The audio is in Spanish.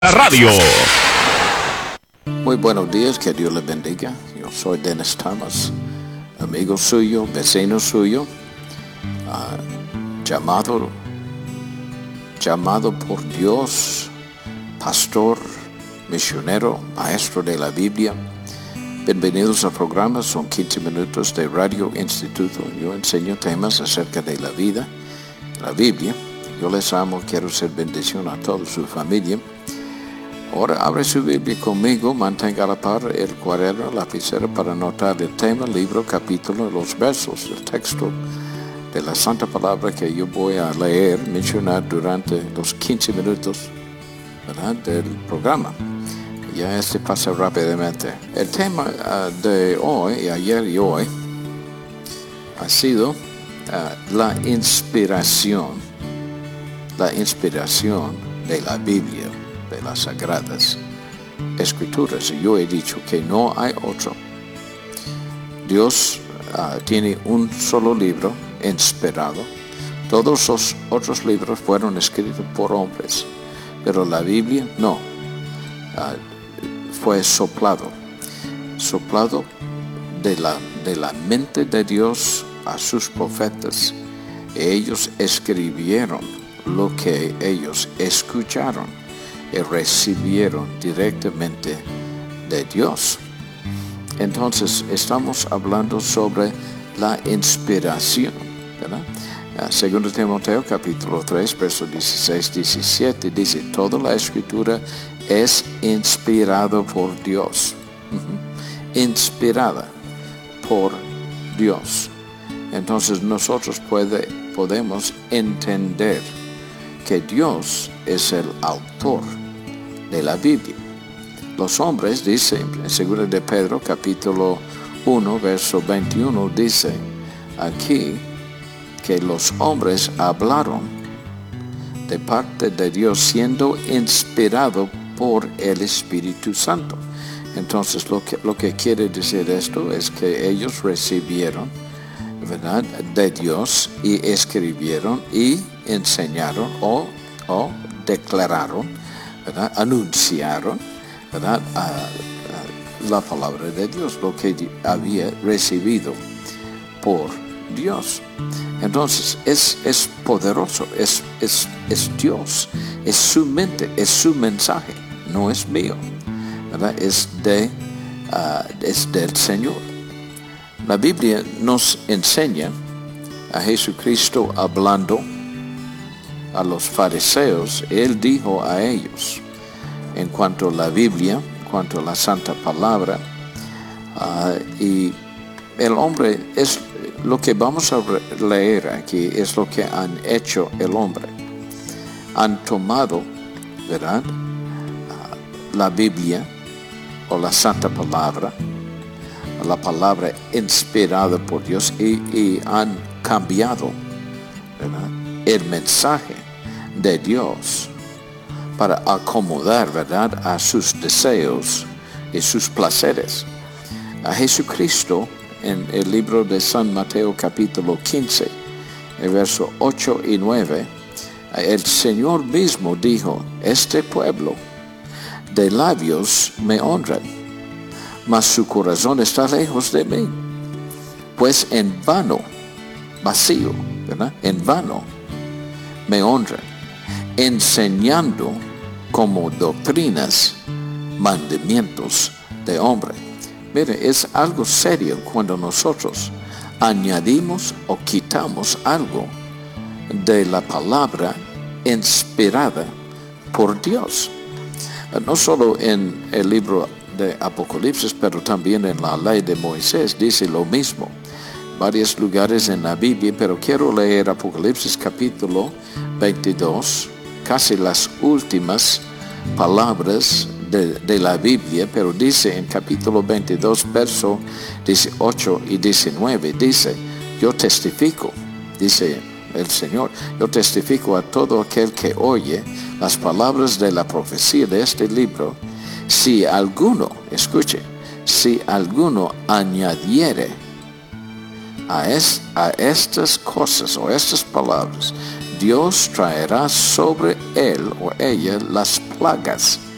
Radio. Muy buenos días, que Dios les bendiga. Yo soy Dennis Thomas, amigo suyo, vecino suyo, llamado por Dios, pastor, misionero, maestro de la Biblia. Bienvenidos al programa, son 15 minutos de Radio Instituto. Yo enseño temas acerca de la vida, la Biblia. Yo les amo, quiero ser bendición a toda su familia. Ahora abre su Biblia conmigo, mantenga a la par el cuaderno, lapicera para anotar el tema, libro, capítulo, los versos, el texto de la Santa Palabra que yo voy a leer, mencionar durante los 15 minutos, ¿verdad?, del programa. Ya pasa rápidamente. El tema de hoy, ayer y hoy, ha sido la inspiración de la Biblia, de las Sagradas Escrituras. Y yo he dicho que no hay otro. Dios tiene un solo libro inspirado. Todos los otros libros fueron escritos por hombres, pero la Biblia no. Fue soplado de la mente de Dios a sus profetas. Ellos escribieron lo que ellos escucharon y recibieron directamente de Dios. Entonces estamos hablando sobre la inspiración, ¿verdad? Segundo Timoteo capítulo 3 versos 16-17 dice: toda la escritura es inspirada por Dios. Inspirada por Dios. Entonces nosotros podemos entender que Dios es el autor de la Biblia. Los hombres, dice en 2 de Pedro capítulo 1 verso 21, dice aquí que los hombres hablaron de parte de Dios siendo inspirado por el Espíritu Santo. Entonces lo que quiere decir esto es que ellos recibieron, ¿verdad?, de Dios y escribieron y enseñaron o declararon, ¿verdad?, anunciaron, ¿verdad?, la palabra de Dios, lo que había recibido por Dios. Entonces es poderoso, es Dios, es su mente, es su mensaje, no es mío, ¿verdad?, es del Señor. La Biblia nos enseña a Jesucristo hablando a los fariseos. Él dijo a ellos, en cuanto a la Biblia, en cuanto a la Santa Palabra, y el hombre es lo que vamos a leer aquí, es lo que han hecho el hombre. Han tomado, ¿verdad?, la Biblia o la Santa Palabra, la palabra inspirada por Dios, y han cambiado, ¿verdad?, el mensaje de Dios para acomodar, ¿verdad?, a sus deseos y sus placeres. A Jesucristo, en el libro de San Mateo capítulo 15, el verso 8 y 9, el Señor mismo dijo: este pueblo de labios me honran, mas su corazón está lejos de mí, pues en vano, vacío, ¿verdad?, en vano me honran, enseñando como doctrinas mandamientos de hombre. Mire, es algo serio cuando nosotros añadimos o quitamos algo de la palabra inspirada por Dios. No solo en el libro de Apocalipsis, pero también en la ley de Moisés dice lo mismo. Varios lugares en la Biblia, pero quiero leer Apocalipsis capítulo 22, casi las últimas palabras de la Biblia, pero dice en capítulo 22, verso 18 y 19, dice: yo testifico, dice el Señor, yo testifico a todo aquel que oye las palabras de la profecía de este libro, si alguno, escuche, si alguno añadiere a estas cosas o estas palabras, Dios traerá sobre él o ella las plagas